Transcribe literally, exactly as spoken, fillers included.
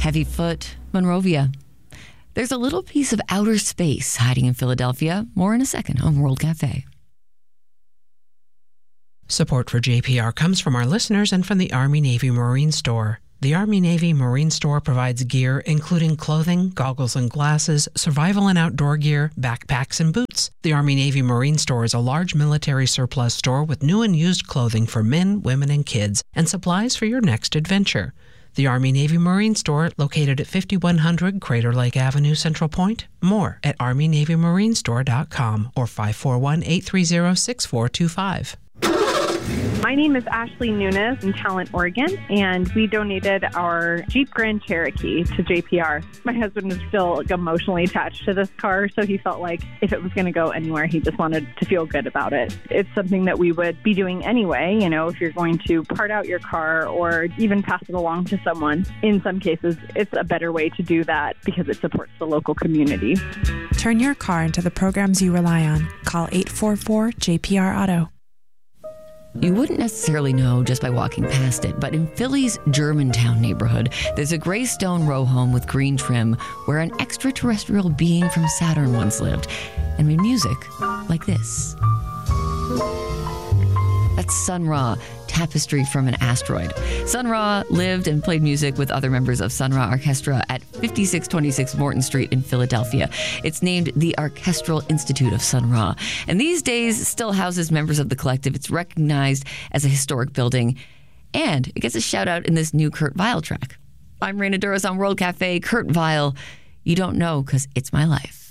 Heavyfoot, Monrovia. There's a little piece of outer space hiding in Philadelphia. More in a second on World Cafe. Support for J P R comes from our listeners and from the Army Navy Marine Store. The Army Navy Marine Store provides gear including clothing, goggles and glasses, survival and outdoor gear, backpacks and boots. The Army Navy Marine Store is a large military surplus store with new and used clothing for men, women, and kids, and supplies for your next adventure. The Army Navy Marine Store, located at fifty-one hundred Crater Lake Avenue, Central Point. More at army navy marine store dot com or five four one, eight three zero, six four two five. My name is Ashley Nunes in Talent, Oregon, and we donated our Jeep Grand Cherokee to J P R. My husband is still like, emotionally attached to this car, so he felt like if it was going to go anywhere, he just wanted to feel good about it. It's something that we would be doing anyway, you know, if you're going to part out your car or even pass it along to someone. In some cases, it's a better way to do that because it supports the local community. Turn your car into the programs you rely on. Call eight four four J P R Auto. You wouldn't necessarily know just by walking past it, but in Philly's Germantown neighborhood, there's a gray stone row home with green trim where an extraterrestrial being from Saturn once lived and made music like this. That's Sun Ra, Tapestry from an Asteroid. Sun Ra lived and played music with other members of Sun Ra Orchestra at fifty-six twenty-six Morton Street in Philadelphia. It's named the Orchestral Institute of Sun Ra, and these days still houses members of the collective. It's recognized as a historic building, and it gets a shout out in this new Kurt Vile track. I'm Raina Douros on World Cafe. Kurt Vile, You Don't Know 'Cause It's My Life.